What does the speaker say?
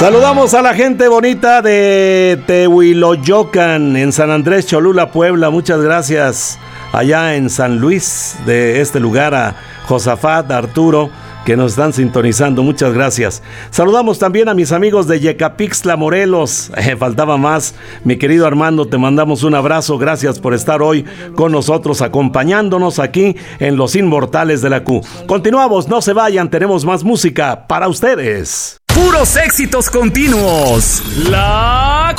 Saludamos a la gente bonita de Tehuiloyocan, en San Andrés Cholula, Puebla. Muchas gracias. Allá en San Luis, de este lugar, a Josafat, Arturo, que nos están sintonizando. Muchas gracias. Saludamos también a mis amigos de Yecapixtla, Morelos. Faltaba más. Mi querido Armando, te mandamos un abrazo. Gracias por estar hoy con nosotros, acompañándonos aquí en Los Inmortales de la Q. Continuamos, no se vayan, tenemos más música para ustedes. Puros éxitos continuos. La